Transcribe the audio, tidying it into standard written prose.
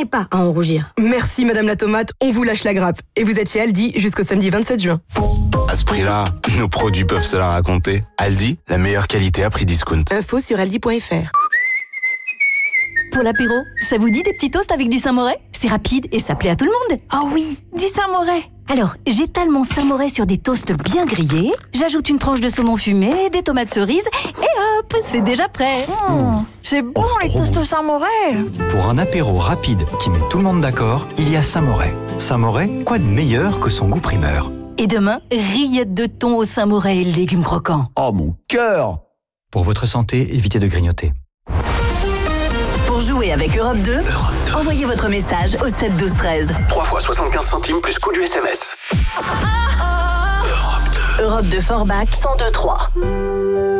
n'ai pas à en rougir. Merci Madame la Tomate, on vous lâche la grappe. Et vous êtes chez Aldi jusqu'au samedi 27 juin. À ce prix-là, nos produits peuvent se la raconter. Aldi, la meilleure qualité à prix discount. Info sur aldi.fr. Pour l'apéro, ça vous dit des petits toasts avec du Saint-Moré ? C'est rapide et ça plaît à tout le monde. Oh oui, du Saint-Moré. Alors, j'étale mon Saint-Moré sur des toasts bien grillés, j'ajoute une tranche de saumon fumé, des tomates cerises, et hop, c'est déjà prêt. C'est bon les toasts au Saint-Moré. Pour un apéro rapide qui met tout le monde d'accord, il y a Saint-Moré. Saint-Moré, quoi de meilleur que son goût primeur ? Et demain, rillettes de thon au Saint-Moré et légumes croquants. Oh mon cœur ! Pour votre santé, évitez de grignoter. Pour jouer avec Europe 2, envoyez votre message au 7 12 13. 3 fois 75 centimes plus coût du SMS. Europe 2 Forbach 102.3.